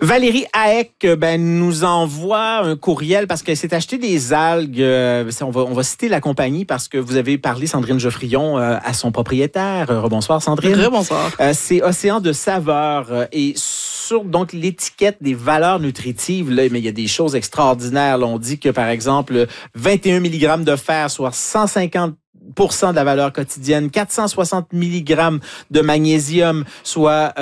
Valérie Haeck nous envoie un courriel parce qu'elle s'est acheté des algues. On va citer la compagnie parce que vous avez parlé, Sandrine Geoffrion, à son propriétaire. Rebonsoir, Sandrine. Rebonsoir. C'est Océan de saveurs. Et sur donc l'étiquette des valeurs nutritives, là, mais il y a des choses extraordinaires. Là, on dit que, par exemple, 21 mg de fer, soit 150 de la valeur quotidienne, 460 mg de magnésium, soit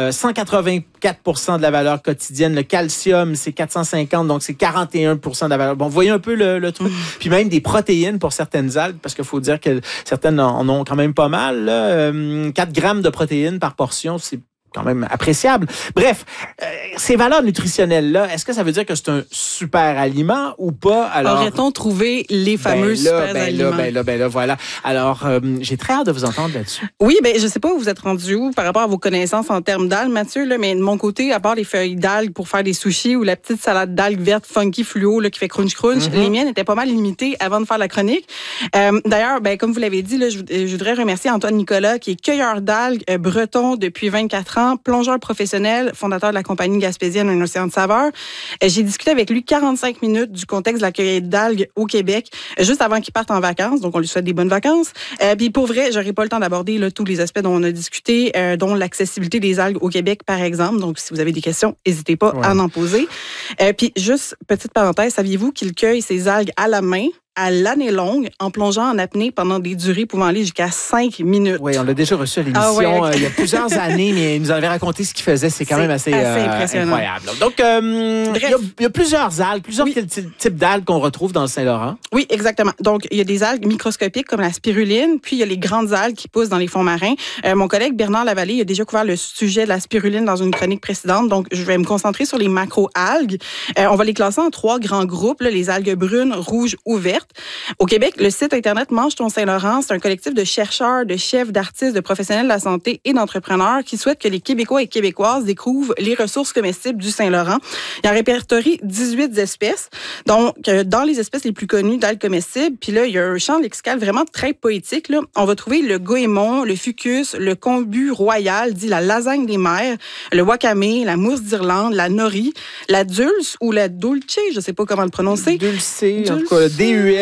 184 de la valeur quotidienne. Le calcium, c'est 450, donc c'est 41 de la valeur. Bon, vous voyez un peu le truc. Puis même des protéines pour certaines algues, parce qu'il faut dire que certaines en ont quand même pas mal. Là. 4 grammes de protéines par portion, c'est quand même appréciable. Bref, ces valeurs nutritionnelles-là, est-ce que ça veut dire que c'est un super aliment ou pas? Alors, aurait-on trouvé les fameux super aliments? Voilà. Alors, j'ai très hâte de vous entendre là-dessus. Oui, je sais pas où vous êtes rendu où par rapport à vos connaissances en termes d'algues, Mathieu, là, mais de mon côté, à part les feuilles d'algues pour faire des sushis ou la petite salade d'algues vertes funky fluo là, qui fait crunch, les miennes étaient pas mal limitées avant de faire la chronique. D'ailleurs, comme vous l'avez dit, là, je voudrais remercier Antoine Nicolas, qui est cueilleur d'algues breton depuis 24 ans, plongeur professionnel, fondateur de la compagnie gaspésienne Un Océan de saveurs. J'ai discuté avec lui 45 minutes du contexte de la cueillette d'algues au Québec, juste avant qu'il parte en vacances. Donc, on lui souhaite des bonnes vacances. Puis pour vrai, j'aurais pas le temps d'aborder là, tous les aspects dont on a discuté, dont l'accessibilité des algues au Québec, par exemple. Donc, si vous avez des questions, n'hésitez pas à en poser. Puis juste, petite parenthèse, saviez-vous qu'il cueille ses algues à la main à l'année longue, en plongeant en apnée pendant des durées pouvant aller jusqu'à 5 minutes. Oui, on l'a déjà reçu à l'émission il y a plusieurs années, mais il nous avait raconté ce qu'il faisait. C'est quand même assez impressionnant. Incroyable. Donc, il y a plusieurs algues, plusieurs types d'algues qu'on retrouve dans le Saint-Laurent. Oui, exactement. Donc, il y a des algues microscopiques comme la spiruline, puis il y a les grandes algues qui poussent dans les fonds marins. Mon collègue Bernard Lavallée a déjà couvert le sujet de la spiruline dans une chronique précédente, donc je vais me concentrer sur les macro-algues. On va les classer en 3 grands groupes, là, les algues brunes, rouges ou vertes. Au Québec, le site Internet Mange ton Saint-Laurent, c'est un collectif de chercheurs, de chefs, d'artistes, de professionnels de la santé et d'entrepreneurs qui souhaitent que les Québécois et Québécoises découvrent les ressources comestibles du Saint-Laurent. Il en répertorie 18 espèces. Donc, dans les espèces les plus connues d'algues comestibles, puis là, il y a un champ lexical vraiment très poétique. Là. On va trouver le goémon, le fucus, le kombu royal, dit la lasagne des mers, le wakame, la mousse d'Irlande, la nori, la dulce ou la dulce, je ne sais pas comment le prononcer. Dulce, en tout cas,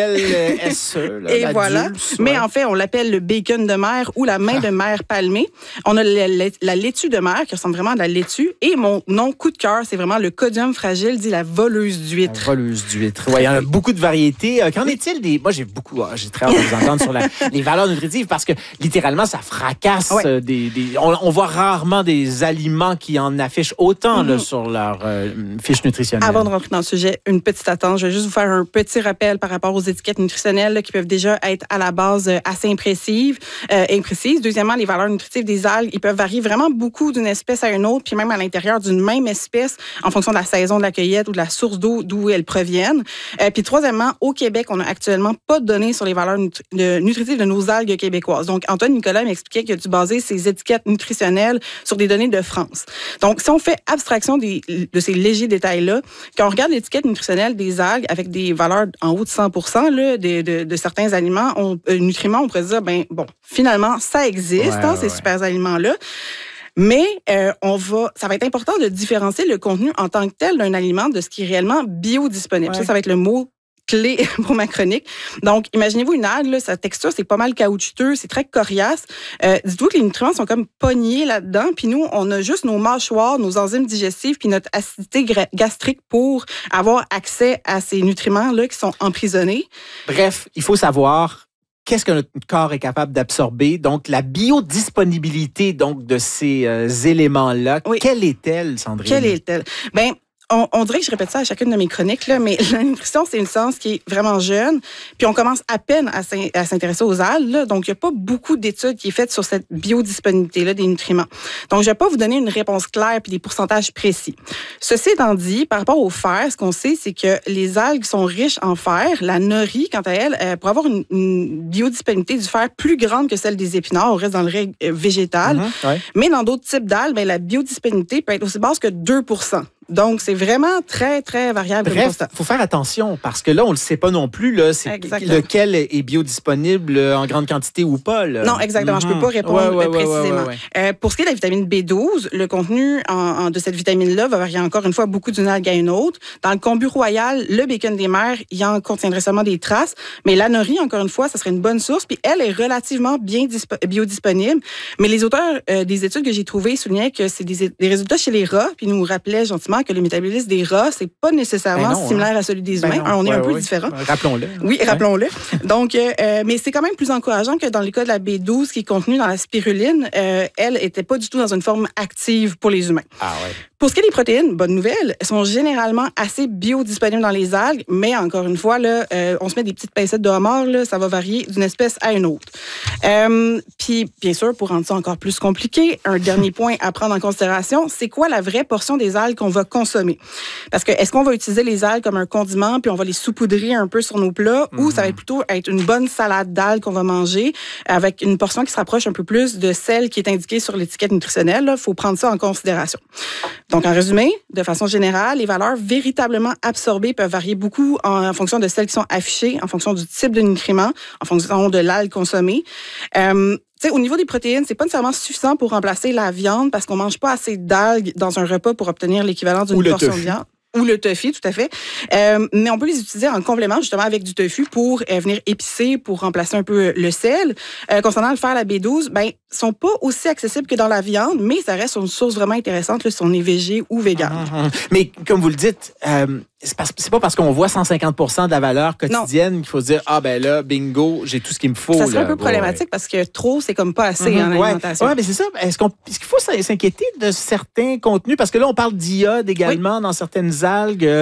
D-U-L-S-E. Et voilà. Dulce, mais en fait, on l'appelle le bacon de mer ou la main de mer palmée. On a la laitue de mer qui ressemble vraiment à la laitue. Et mon nom coup de cœur, c'est vraiment le codium fragile, dit la voleuse d'huître. La voleuse d'huître. Oui, il y en a beaucoup de variétés. Qu'en est-il des... Moi, j'ai très hâte de vous entendre sur les valeurs nutritives parce que littéralement, ça fracasse on voit rarement des aliments qui en affichent autant là, sur leur fiche nutritionnelle. Avant de rentrer dans le sujet, une petite attente. Je vais juste vous faire un petit rappel par rapport aux étiquettes nutritionnelles là, qui peuvent déjà être à la base assez imprécises. Deuxièmement, les valeurs nutritives des algues, ils peuvent varier vraiment beaucoup d'une espèce à une autre, puis même à l'intérieur d'une même espèce en fonction de la saison de la cueillette ou de la source d'eau d'où elles proviennent. Puis troisièmement, au Québec, on n'a actuellement pas de données sur les valeurs nutritives de nos algues québécoises. Donc, Antoine Nicolas m'expliquait qu'il a dû baser ses étiquettes nutritionnelles sur des données de France. Donc, si on fait abstraction de ces légers détails-là, quand on regarde l'étiquette nutritionnelle des algues avec des valeurs en haut de 100% là, de certains aliments, nutriments, on pourrait se dire, finalement, ça existe, ces super aliments-là. Mais ça va être important de différencier le contenu en tant que tel d'un aliment de ce qui est réellement biodisponible. Ça va être le mot clé pour ma chronique. Donc, imaginez-vous une algue, là, sa texture, c'est pas mal caoutchouteux, c'est très coriace. Dites-vous que les nutriments sont comme pognés là-dedans, puis nous, on a juste nos mâchoires, nos enzymes digestives, puis notre acidité gastrique pour avoir accès à ces nutriments-là qui sont emprisonnés. Bref, il faut savoir qu'est-ce que notre corps est capable d'absorber. Donc, la biodisponibilité donc, de ces éléments-là, quelle est-elle, Sandrine? Quelle est-elle? On dirait que je répète ça à chacune de mes chroniques, là, mais la nutrition, c'est une science qui est vraiment jeune. Puis on commence à peine à s'intéresser aux algues. Là, donc, il n'y a pas beaucoup d'études qui sont faites sur cette biodisponibilité-là des nutriments. Donc, je ne vais pas vous donner une réponse claire puis des pourcentages précis. Ceci étant dit, par rapport au fer, ce qu'on sait, c'est que les algues sont riches en fer. La nori, quant à elle, pour avoir une biodisponibilité du fer plus grande que celle des épinards, on reste dans le règle végétal. Mais dans d'autres types d'algues, la biodisponibilité peut être aussi basse que 2%. Donc, c'est vraiment très, très variable. Bref, il faut faire attention parce que là, on ne le sait pas non plus. Là, c'est lequel est biodisponible en grande quantité ou pas. Là. Non, exactement. Je ne peux pas répondre précisément. Pour ce qui est de la vitamine B12, le contenu de cette vitamine-là va varier encore une fois beaucoup d'une algue à une autre. Dans le kombu royal, le bacon des mers, il en contiendrait seulement des traces. Mais la nori, encore une fois, ça serait une bonne source. Puis elle est relativement bien biodisponible. Mais les auteurs des études que j'ai trouvées soulignaient que c'est des résultats chez les rats. Puis nous rappelaient gentiment que le métabolisme des rats, c'est pas nécessairement similaire à celui des humains. On est un peu différent. Rappelons-le. Oui, rappelons-le. Donc, mais c'est quand même plus encourageant que dans le cas de la B12 qui est contenue dans la spiruline. Elle était pas du tout dans une forme active pour les humains. Ah ouais. Pour ce qui est des protéines, bonne nouvelle, elles sont généralement assez biodisponibles dans les algues, mais encore une fois, là, on se met des petites pincettes de homard, là, ça va varier d'une espèce à une autre. Puis, bien sûr, pour rendre ça encore plus compliqué, un dernier point à prendre en considération, c'est quoi la vraie portion des algues qu'on va consommer? Parce que est-ce qu'on va utiliser les algues comme un condiment, puis on va les saupoudrer un peu sur nos plats, ou ça va plutôt être une bonne salade d'algues qu'on va manger avec une portion qui se rapproche un peu plus de celle qui est indiquée sur l'étiquette nutritionnelle? Il faut prendre ça en considération. Donc, en résumé, de façon générale, les valeurs véritablement absorbées peuvent varier beaucoup en fonction de celles qui sont affichées, en fonction du type de nutriment, en fonction de l'algue consommée. Au niveau des protéines, c'est pas nécessairement suffisant pour remplacer la viande parce qu'on mange pas assez d'algues dans un repas pour obtenir l'équivalent d'une portion de viande. Ou le tofu, tout à fait. Mais on peut les utiliser en complément, justement, avec du tofu pour venir épicer, pour remplacer un peu le sel. Concernant le fer, la B12, sont pas aussi accessibles que dans la viande, mais ça reste une source vraiment intéressante là, si on est végé ou vegan. Mais comme vous le dites, c'est pas parce qu'on voit 150% de la valeur quotidienne qu'il faut se dire là, bingo, j'ai tout ce qu'il me faut. Ça serait un peu problématique parce que trop, c'est comme pas assez en alimentation. Oui, mais c'est ça. Est-ce qu'il faut s'inquiéter de certains contenus? Parce que là, on parle d'iode également dans certaines algues.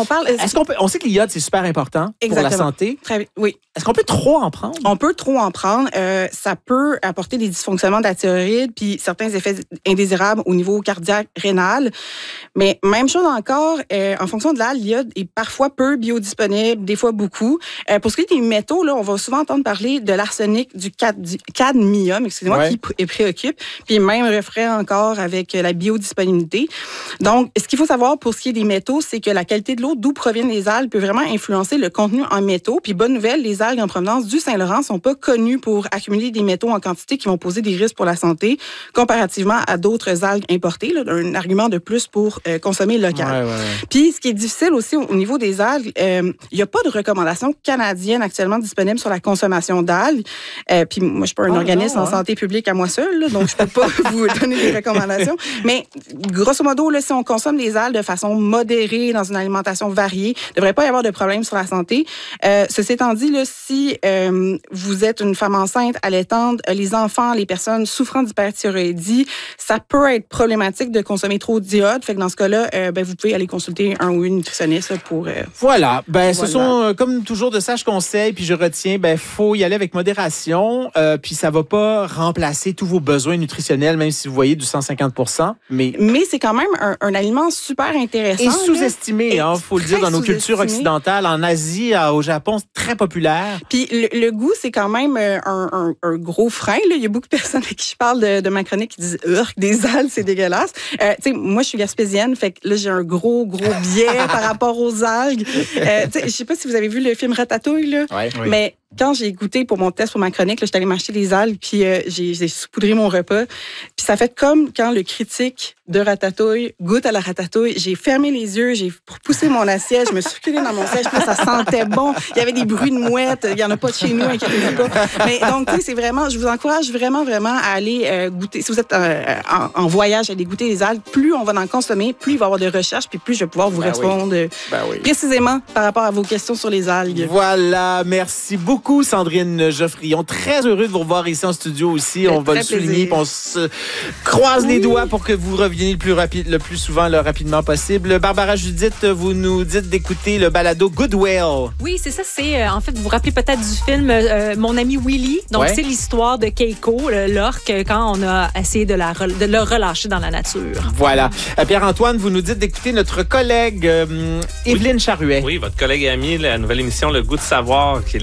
On sait que l'iode, c'est super important pour la santé. Oui. Est-ce qu'on peut trop en prendre? On peut trop en prendre. Ça peut apporter des dysfonctionnements de la thyroïde puis certains effets indésirables au niveau cardiaque, rénal. Mais même chose encore, en fonction de l'algue, l'iode est parfois peu biodisponible, des fois beaucoup. Pour ce qui est des métaux, là, on va souvent entendre parler de l'arsenic, du cadmium, qui préoccupe. Puis même refrain encore avec la biodisponibilité. Donc, ce qu'il faut savoir pour ce qui est des métaux, c'est que la qualité de l'eau d'où proviennent les algues peut vraiment influencer le contenu en métaux. Puis bonne nouvelle, les algues en provenance du Saint-Laurent sont pas connues pour accumuler des métaux en quantité qui vont poser des risques pour la santé, comparativement à d'autres algues importées. Là, un argument de plus pour consommer local. Puis, ce qui est difficile aussi au niveau des algues, il n'y a pas de recommandation canadienne actuellement disponible sur la consommation d'algues. Puis moi, je ne suis pas un organisme en santé publique à moi seul, là, donc je ne peux pas vous donner des recommandations. Mais grosso modo, là, si on consomme des algues de façon modérée, dans une alimentation variée, il ne devrait pas y avoir de problème sur la santé. Ceci étant dit, là, si vous êtes une femme enceinte, allaitante, les enfants, les personnes souffrant d'hyperthyroïdie, ça peut être problématique de consommer trop d'iode. Fait que dans ce cas-là, vous pouvez aller consulter un ou une nutritionniste pour... Voilà. Ce sont, comme toujours, de sages conseils. Puis je retiens, faut y aller avec modération. Puis ça va pas remplacer tous vos besoins nutritionnels, même si vous voyez du 150%. Mais c'est quand même un aliment super intéressant. Et sous-estimé, faut le dire, dans nos cultures occidentales. En Asie, au Japon, c'est très populaire. Puis le goût, c'est quand même un gros frein. Là. Il y a beaucoup de personnes avec qui je parle de ma chronique qui disent « des algues, c'est dégueulasse ». Moi, je suis gaspésienne, fait que là, j'ai un gros biais par rapport aux algues. Je sais pas si vous avez vu le film Ratatouille, là, mais quand j'ai goûté pour mon test pour ma chronique, là, j'étais allée m'acheter des algues, puis j'ai saupoudré mon repas. Puis ça fait comme quand le critique de Ratatouille goûte à la ratatouille. J'ai fermé les yeux, j'ai poussé mon assiette, je me suis reculée dans mon siège, puis là, ça sentait bon. Il y avait des bruits de mouettes, il y en a pas de chez nous, inquiétez-vous pas. Mais donc, tu sais, c'est vraiment, je vous encourage vraiment à aller goûter. Si vous êtes en voyage, allez goûter les algues. Plus on va en consommer, plus il va y avoir de recherches, puis plus je vais pouvoir vous répondre précisément par rapport à vos questions sur les algues. Voilà, merci beaucoup, Sandrine Geoffrion. Très heureux de vous revoir ici en studio aussi. On va le souligner, on se croise les doigts pour que vous reveniez le plus souvent, le rapidement possible. Barbara Judith, vous nous dites d'écouter le balado Goodwill. Oui, c'est ça. C'est en fait, vous vous rappelez peut-être du film Mon ami Willy. Donc, c'est l'histoire de Keiko, l'orque, quand on a essayé de le relâcher dans la nature. Voilà. Pierre-Antoine, vous nous dites d'écouter notre collègue Évelyne Charruet. Oui, votre collègue et amie, la nouvelle émission Le Goût de savoir, qui est les samedis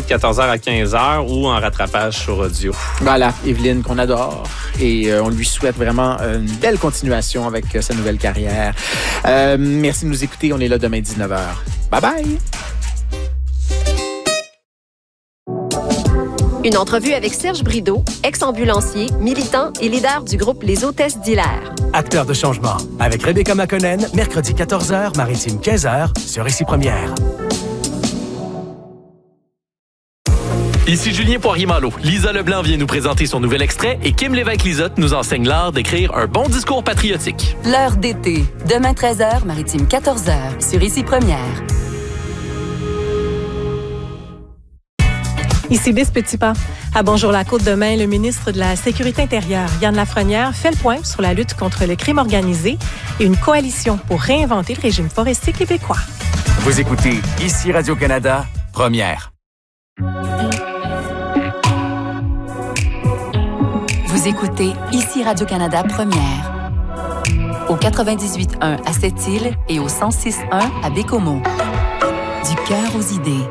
de 14h à 15h ou en rattrapage sur audio. Voilà, Evelyne, qu'on adore. Et on lui souhaite vraiment une belle continuation avec sa nouvelle carrière. Merci de nous écouter. On est là demain 19h. Bye bye! Une entrevue avec Serge Brideau, ex-ambulancier, militant et leader du groupe Les Hôtesses d'Hilaire. Acteur de changement, avec Rebecca McConnell, mercredi 14h, Maritime 15h, sur Ici Première. Ici Julien Poirier-Malo. Lisa Leblanc vient nous présenter son nouvel extrait et Kim Lévesque-Lisotte nous enseigne l'art d'écrire un bon discours patriotique. L'heure d'été, demain 13h, Maritime 14h, sur Ici Première. Ici Bis Petitpas. À Bonjour la Côte demain, le ministre de la Sécurité intérieure, Yann Lafrenière, fait le point sur la lutte contre le crime organisé et une coalition pour réinventer le régime forestier québécois. Vous écoutez Ici Radio-Canada, Première. Vous écoutez Ici Radio-Canada Première. Au 98.1 à Sept-Îles et au 106.1 à Bécomo. Du cœur aux idées.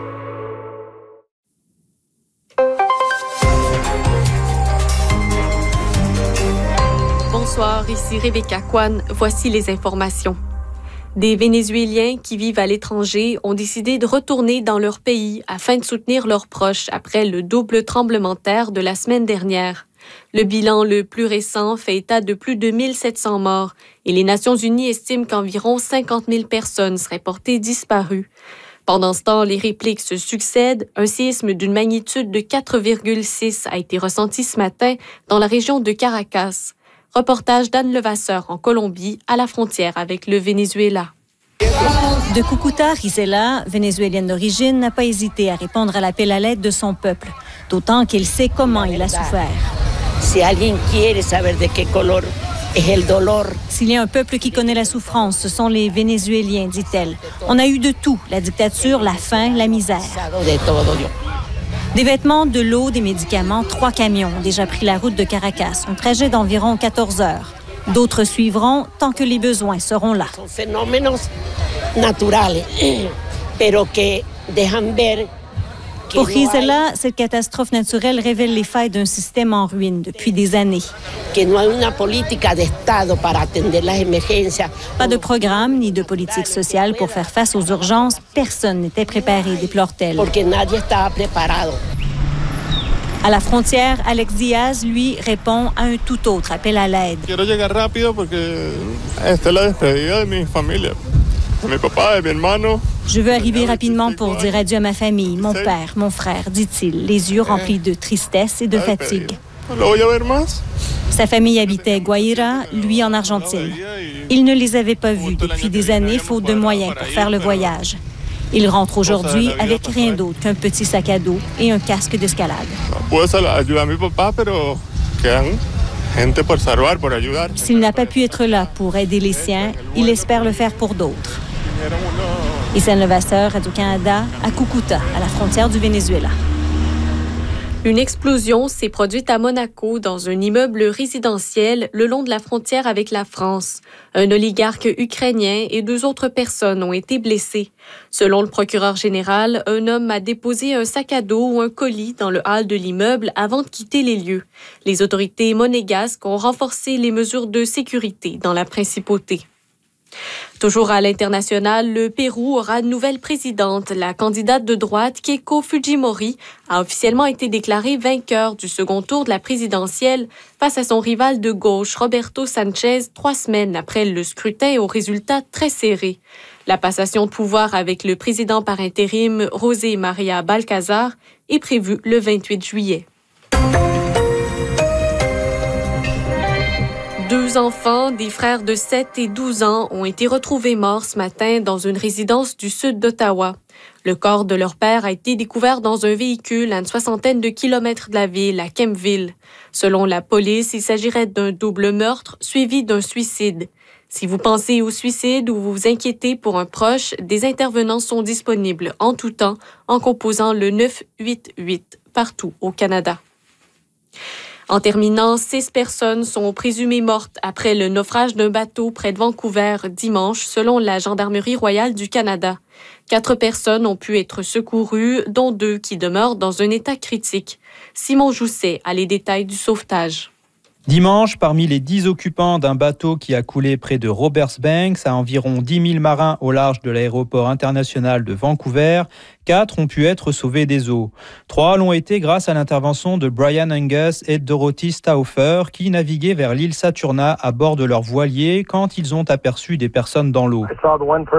Bonsoir, ici Rebecca Kwan. Voici les informations. Des Vénézuéliens qui vivent à l'étranger ont décidé de retourner dans leur pays afin de soutenir leurs proches après le double tremblement de terre de la semaine dernière. Le bilan le plus récent fait état de plus de 1700 morts et les Nations unies estiment qu'environ 50 000 personnes seraient portées disparues. Pendant ce temps, les répliques se succèdent. Un séisme d'une magnitude de 4,6 a été ressenti ce matin dans la région de Caracas. Reportage d'Anne Levasseur en Colombie, à la frontière avec le Venezuela. De Cúcuta, Gisela, vénézuélienne d'origine, n'a pas hésité à répondre à l'appel à l'aide de son peuple, d'autant qu'il sait comment il a souffert. S'il y a un peuple qui connaît la souffrance, ce sont les Vénézuéliens, dit-elle. On a eu de tout, la dictature, la faim, la misère. Des vêtements, de l'eau, des médicaments, 3 camions ont déjà pris la route de Caracas, un trajet d'environ 14 heures. D'autres suivront tant que les besoins seront là. Pour Gisela, cette catastrophe naturelle révèle les failles d'un système en ruine depuis des années. Pas de programme ni de politique sociale pour faire face aux urgences. Personne n'était préparé, déplore-t-elle. À la frontière, Alex Diaz, lui, répond à un tout autre appel à l'aide. Je veux arriver rapidement pour dire adieu à ma famille, mon père, mon frère, dit-il, les yeux remplis de tristesse et de fatigue. Sa famille habitait Guaira, lui en Argentine. Il ne les avait pas vus depuis des années, faute de moyens pour faire le voyage. Il rentre aujourd'hui avec rien d'autre qu'un petit sac à dos et un casque d'escalade. S'il n'a pas pu être là pour aider les siens, il espère le faire pour d'autres. Issa Levasseur, Radio-Canada, à Cúcuta, à la frontière du Venezuela. Une explosion s'est produite à Monaco dans un immeuble résidentiel le long de la frontière avec la France. Un oligarque ukrainien et 2 autres personnes ont été blessées. Selon le procureur général, un homme a déposé un sac à dos ou un colis dans le hall de l'immeuble avant de quitter les lieux. Les autorités monégasques ont renforcé les mesures de sécurité dans la principauté. Toujours à l'international, le Pérou aura une nouvelle présidente. La candidate de droite, Keiko Fujimori, a officiellement été déclarée vainqueur du second tour de la présidentielle face à son rival de gauche, Roberto Sanchez, 3 semaines après le scrutin aux résultats très serrés. La passation de pouvoir avec le président par intérim, José María Balcázar, est prévue le 28 juillet. 2 enfants, des frères de 7 et 12 ans, ont été retrouvés morts ce matin dans une résidence du sud d'Ottawa. Le corps de leur père a été découvert dans un véhicule à une 60aine de kilomètres de la ville, à Kempville. Selon la police, il s'agirait d'un double meurtre suivi d'un suicide. Si vous pensez au suicide ou vous vous inquiétez pour un proche, des intervenants sont disponibles en tout temps en composant le 988 partout au Canada. En terminant, 6 personnes sont présumées mortes après le naufrage d'un bateau près de Vancouver dimanche, selon la Gendarmerie royale du Canada. 4 personnes ont pu être secourues, dont 2 qui demeurent dans un état critique. Simon Jousset a les détails du sauvetage. Dimanche, parmi les 10 occupants d'un bateau qui a coulé près de Roberts Banks, à environ 10 000 marins au large de l'aéroport international de Vancouver, 4 ont pu être sauvés des eaux. 3 l'ont été grâce à l'intervention de Brian Angus et Dorothy Stauffer, qui naviguaient vers l'île Saturna à bord de leur voilier quand ils ont aperçu des personnes dans l'eau.